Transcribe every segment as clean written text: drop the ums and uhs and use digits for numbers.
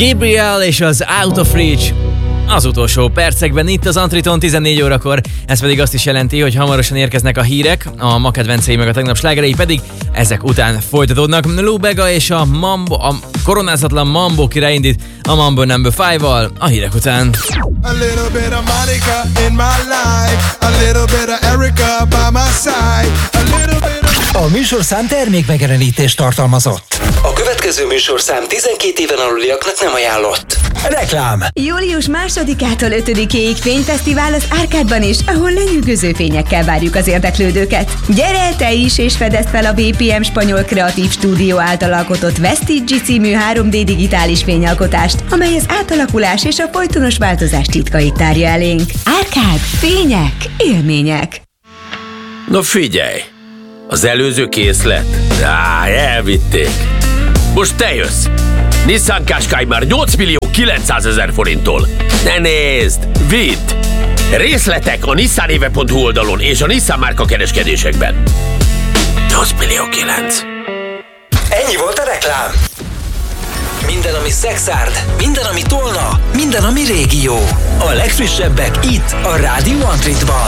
Gabriel és az Out of Reach az utolsó percekben itt az Antriton 14 órakor. Ez pedig azt is jelenti, hogy hamarosan érkeznek a hírek, a ma kedvencei meg a tegnap slágerei pedig ezek után folytatódnak. Lou Bega és a koronázatlan Mambo király indít a Mambo No. 5-val a hírek után. A little bit of Monica in my life, a little bit of Erica by my side, a little bit of... A műsorszám termékmegjelenítést tartalmazott. A következő műsorszám 12 éven aluliaknak nem ajánlott. Reklám. Július 2-től 5-ig fényfesztivál az Árkádban is, ahol lenyűgöző fényekkel várjuk az érdeklődőket. Gyere el te is, és fedezd fel a BPM Spanyol Kreatív Stúdió által alkotott Vestige című 3D digitális fényalkotást, amely az átalakulás és a folytonos változás titkait tárja elénk. Árkád, fények, élmények. No figyelj! Az előző készlet? Elvitték. Most te jössz! Nissan Qashqai már 8.900.000 forinttól. Ne nézd! Vidd! Részletek a nissanéve.hu oldalon és a Nissan márka kereskedésekben. 8.900.000. Ennyi volt a reklám. Minden, ami Szexárd, minden, ami Tolna, minden, ami régió. A legfrissebbek itt, a Rádió Antritban.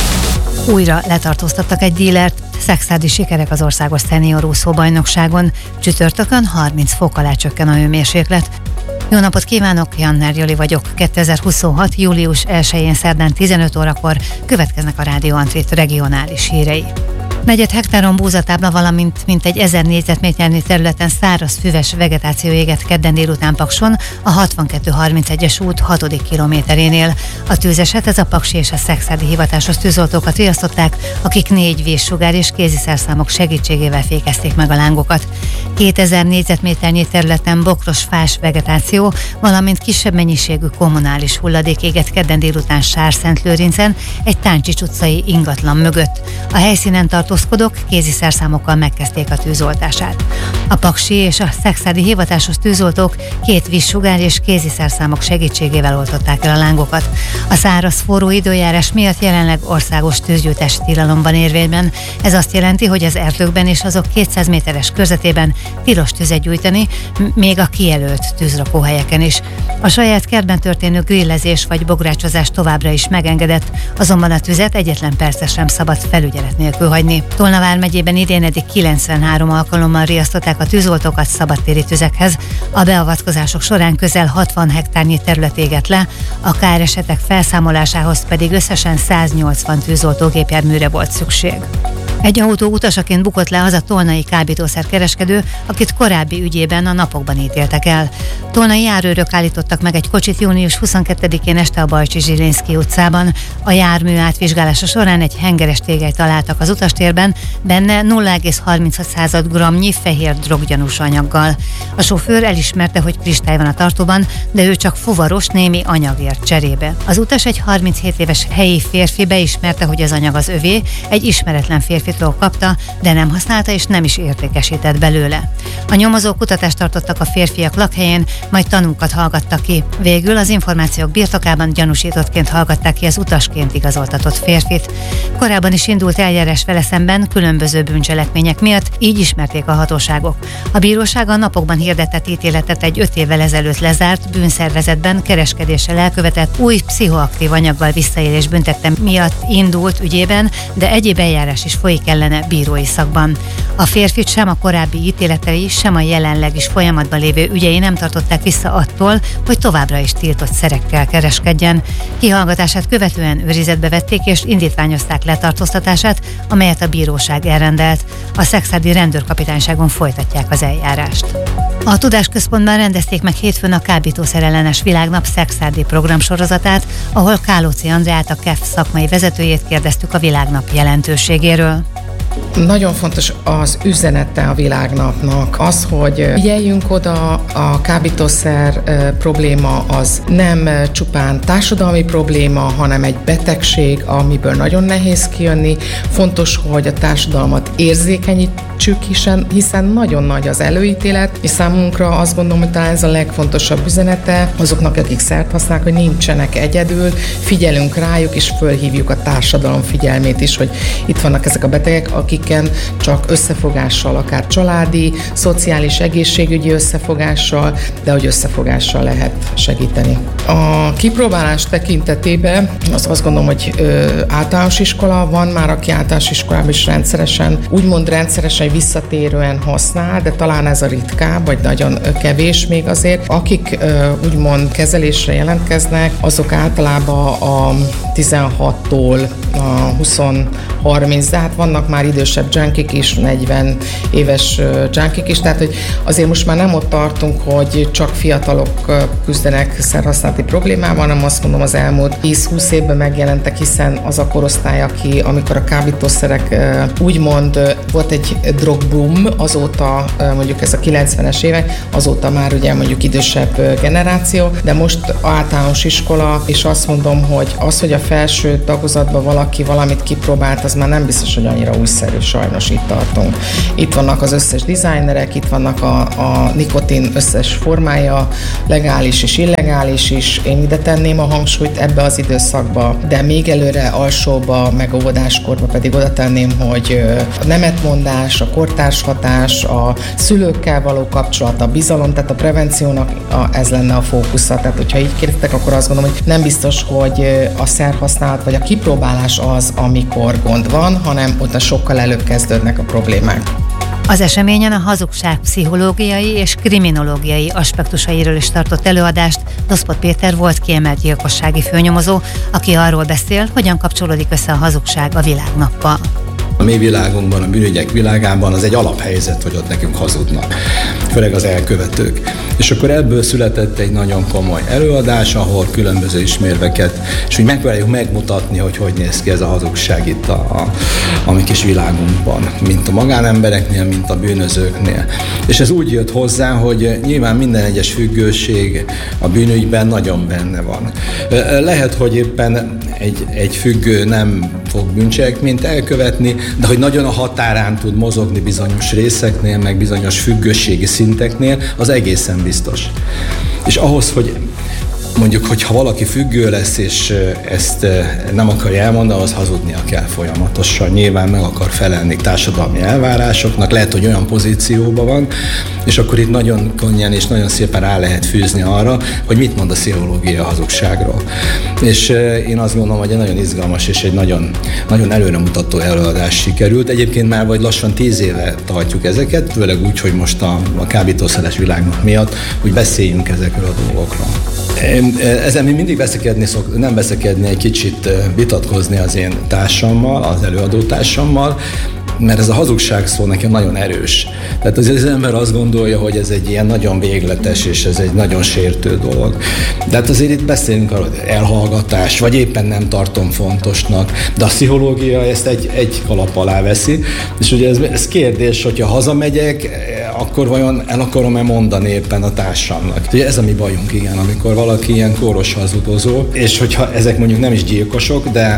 Újra letartóztattak egy dílert, szexárdi sikerek az országos szenior úszóbajnokságon. Csütörtökön 30 fok alá csökken a hőmérséklet. Jó napot kívánok, Janner Joli vagyok. 2026. július 1-én szerdán 15 órakor következnek a Rádió Antrit regionális hírei. 4 hektáron búzatábla, valamint mintegy 1000 négyzetméternyi területen száraz füves vegetáció égett kedden délután Pakson, a 6231-es út 6. kilométerénél. A tűzeset ez a paksi és a szexárdi hivatásos tűzoltókat riasztották, akik 4 vízsugár és kéziszerszámok segítségével fékezték meg a lángokat. 2000 négyzetméternyi területen bokros fás vegetáció, valamint kisebb mennyiségű kommunális hulladék égett kedden délután Sárszentlőrincen, egy Táncsics utcai ingatlan mögött. A helyszínen tartózkodók kéziszerszámokkal megkezdték a tűzoltását. A paksi és a szexárdi hivatásos tűzoltók 2 vízsugár és kéziszerszámok segítségével oltották el a lángokat. A száraz forró időjárás miatt jelenleg országos tűzgyújtási tilalom van érvényben. Ez azt jelenti, hogy az erdőkben és azok 200 méteres körzetében tilos tüzet gyújtani, még a kijelölt tűzrakóhelyeken is. A saját kertben történő grillezés vagy bográcsozás továbbra is megengedett, azonban a tüzet egyetlen percre sem szabad felügyelet nélkül hagyni. Tolna vármegyében idén eddig 93 alkalommal riasztották a tűzoltókat szabadtéri tüzekhez. A beavatkozások során közel 60 hektárnyi terület égett le, a káresetek felszámolásához pedig összesen 180 tűzoltógépjárműre volt szükség. Egy autó utasaként bukott le az a tolnai kábítószerkereskedő, akit korábbi ügyében a napokban ítéltek el. Tolnai járőrök állítottak meg egy kocsit június 22-én este a Bajcsi-Zsilinszky utcában. A jármű átvizsgálása során egy hengeres tégelyt találtak az utastérben, benne 0,36 g-nyi fehér droggyanús anyaggal. A sofőr elismerte, hogy kristály van a tartóban, de ő csak fuvaros némi anyagért cserébe. Az utas egy 37 éves helyi férfi beismerte, hogy az anyag az övé, egy ismeretlen férfitől kapta, de nem használta és nem is értékesített belőle. A nyomozók kutatást tartottak a férfiak lakhelyén, majd tanúkat hallgattak ki. Végül az információk birtokában gyanúsítottként hallgatták ki az utasként igazoltatott férfit. Korábban is indult eljárás vele szemben különböző bűncselekmények miatt, így ismerték a hatóságok. A bíróság a napokban hirdetett ítéletet egy 5 évvel ezelőtt lezárt bűnszervezetben kereskedéssel elkövetett új pszichoaktív anyaggal visszaélés büntettem miatt indult ügyében, de egyéb eljárás is folyik ellene bírói szakban. A férfit sem a korábbi ítéletei, sem a jelenleg is folyamatban lévő ügyei nem tartották vissza attól, hogy továbbra is tiltott szerekkel kereskedjen. Kihallgatását követően őrizetbe vették és indítványozták letartóztatását, amelyet a bíróság elrendelt. A szexárdi rendőrkapitányságon folytatják az eljárást. A Tudásközpontban rendezték meg hétfőn a kábítószerellenes világnap szexárdi programsorozatát, ahol Kálóci Andreát, a KEF szakmai vezetőjét kérdeztük a világnap jelentőségéről. Nagyon fontos az üzenete a világnapnak, az, hogy figyeljünk oda, a kábítószer probléma az nem csupán társadalmi probléma, hanem egy betegség, amiből nagyon nehéz kijönni. Fontos, hogy a társadalmat érzékenyítsük, hiszen nagyon nagy az előítélet, és számunkra azt gondolom, hogy talán ez a legfontosabb üzenete azoknak, akik szert használnak, hogy nincsenek egyedül, figyelünk rájuk, és fölhívjuk a társadalom figyelmét is, hogy itt vannak ezek a betegek, akik csükken csak összefogással, akár családi, szociális, egészségügyi összefogással, de hogy összefogással lehet segíteni. A kipróbálás tekintetében azt gondolom, hogy általános iskola van már, aki általános iskolában is rendszeresen, úgymond rendszeresen visszatérően használ, de talán ez a ritkább, vagy nagyon kevés még azért. Akik úgymond kezelésre jelentkeznek, azok általában a 16-tól a 20-30, de hát vannak már idősebb junkik is, 40 éves junkik is, tehát hogy azért most már nem ott tartunk, hogy csak fiatalok küzdenek szerhasználati problémával, hanem azt mondom, az elmúlt 10-20 évben megjelentek, hiszen az a korosztály, amikor a kábítószerek úgymond volt egy drogboom, azóta mondjuk ez a 90-es évek, azóta már ugye mondjuk idősebb generáció, de most általános iskola, és azt mondom, hogy az, hogy a felső tagozatban valaki valamit kipróbált, az már nem biztos, hogy annyira újszerű, sajnos itt tartunk. Itt vannak az összes designerek, itt vannak a nikotin összes formája, legális és illegális is. Én ide tenném a hangsúlyt ebbe az időszakba, de még előre alsóba, meg óvodáskorba pedig oda tenném, hogy a nemetmondás, a kortárs hatás, a szülőkkel való kapcsolat, a bizalom, tehát a prevenciónak ez lenne a fókusza. Tehát, hogyha így kérdeztek, akkor azt gondolom, hogy nem biztos, hogy a szerhasználat vagy a kipróbálás az, amikor gond van, hanem ott sokkal előbb kezdődnek a problémák. Az eseményen a hazugság pszichológiai és kriminológiai aspektusairól is tartott előadást Doszpot Péter volt kiemelt gyilkossági főnyomozó, aki arról beszél, hogyan kapcsolódik össze a hazugság a világnappal. A mi világunkban, a bűnügyek világában az egy alaphelyzet, hogy ott nekünk hazudnak, főleg az elkövetők. És akkor ebből született egy nagyon komoly előadás, ahol különböző ismérveket, és úgy megpróbáljuk megmutatni, hogy néz ki ez a hazugság itt a mi kis világunkban, mint a magánembereknél, mint a bűnözőknél. És ez úgy jött hozzá, hogy nyilván minden egyes függőség a bűnügyben nagyon benne van. Lehet, hogy éppen egy függő nem fog bűncselekményt elkövetni, de hogy nagyon a határán tud mozogni bizonyos részeknél, meg bizonyos függőségi szinteknél, az egészen biztos. És ahhoz, hogy mondjuk, hogyha valaki függő lesz, és ezt nem akarja elmondani, az hazudnia kell folyamatosan. Nyilván meg akar felelni társadalmi elvárásoknak, lehet, hogy olyan pozícióban van, és akkor itt nagyon könnyen és nagyon szépen rá lehet fűzni arra, hogy mit mond a pszichológia a hazugságról. És én azt gondolom, hogy egy nagyon izgalmas és egy nagyon, nagyon előremutató előadás sikerült. Egyébként már vagy lassan 10 éve tartjuk ezeket, főleg úgy, hogy most a kábítószeres világnak miatt, hogy beszéljünk ezekről a dolgokról. Ezen mi mindig nem veszekedni, egy kicsit vitatkozni az én társammal, az előadó társammal, mert ez a hazugság szó nekem nagyon erős. Tehát az ember azt gondolja, hogy ez egy ilyen nagyon végletes, és ez egy nagyon sértő dolog. De hát azért itt beszélünk arról, hogy elhallgatás, vagy éppen nem tartom fontosnak, de a pszichológia ezt egy kalap alá veszi, és ugye ez kérdés, hogyha hazamegyek, akkor vajon el akarom-e mondani éppen a társamnak. Ugye ez a mi bajunk, igen, amikor valaki ilyen kóros hazudozó, és hogyha ezek mondjuk nem is gyilkosok, de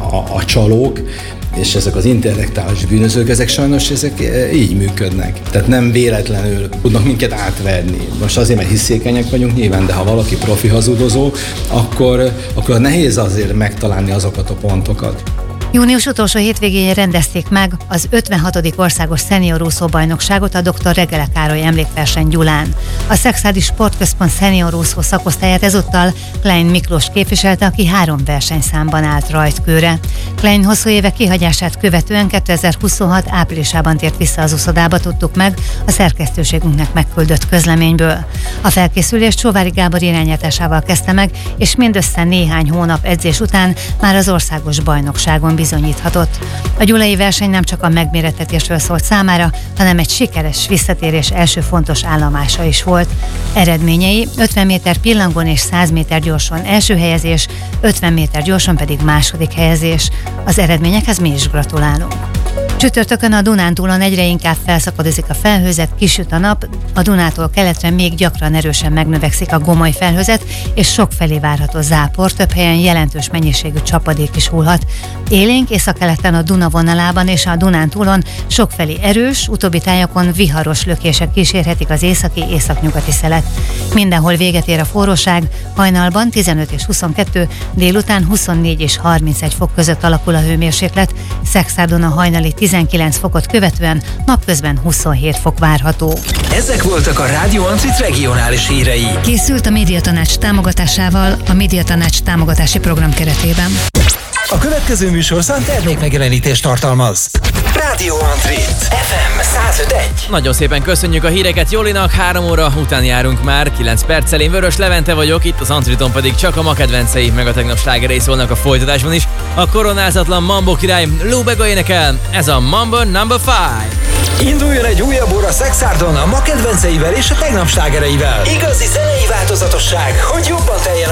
a csalók, és ezek az intellektuális bűnözők, ezek sajnos így működnek. Tehát nem véletlenül tudnak minket átverni. Most azért, mert hiszékenyek vagyunk nyilván, de ha valaki profi hazudozó, akkor nehéz azért megtalálni azokat a pontokat. Június utolsó hétvégén rendezték meg az 56. országos szeniorúszó bajnokságot a Dr. Regele Károly emlékverseny Gyulán. A Szekszárdi Sportközpont szeniorúszó szakosztályát ezúttal Klein Miklós képviselte, aki 3 versenyszámban állt rajtkőre. Klein hosszú évek kihagyását követően 2026 áprilisában tért vissza az uszodába, tudtuk meg a szerkesztőségünknek megküldött közleményből. A felkészülést Sóvári Gábor irányításával kezdte meg, és mindössze néhány hónap edzés után már az országos bajnokságon bizonyíthatott. A gyulai verseny nem csak a megmérettetésről szólt számára, hanem egy sikeres visszatérés első fontos állomása is volt. Eredményei 50 méter pillangon és 100 méter gyorsan első helyezés, 50 méter gyorsan pedig második helyezés. Az eredményekhez mi is gratulálunk. Csütörtökön a Dunántúlon egyre inkább felszakadozik a felhőzet, kisüt a nap, a Dunától keletre még gyakran erősen megnövekszik a gomoly felhőzet, és sokfelé várható zápor, több helyen jelentős mennyiségű csapadék is hullhat. Élénk északkeleten a Duna vonalában és a Dunántúlon sokfelé erős, utóbbi tájakon viharos lökések kísérhetik az északi-északnyugati szelet. Mindenhol véget ér a forróság, hajnalban 15 és 22, délután 24 és 31 fok között alakul a hőmérséklet, Szekszárdon a hajnali 10 19 fokot követően napközben 27 fok várható. Ezek voltak a Rádió Antrit regionális hírei. Készült a Médiatanács támogatásával a Médiatanács támogatási program keretében. A következő műsorszám termékmegjelenítést tartalmaz. Rádió Antrit FM 105.1. Nagyon szépen köszönjük a híreket Jolinak, 3 óra után járunk már, 9 perccel. Én Vörös Levente vagyok, itt az Antriton pedig csak a ma kedvencei, meg a tegnap slágerei szólnak a folytatásban is. A koronázatlan Mambo király Lou Bega énekel, ez a Mambo No. 5. Induljon egy újabb óra Szexárdon a ma kedvenceivel és a tegnap slágereivel. Igazi zenei változatosság, hogy jobban teljen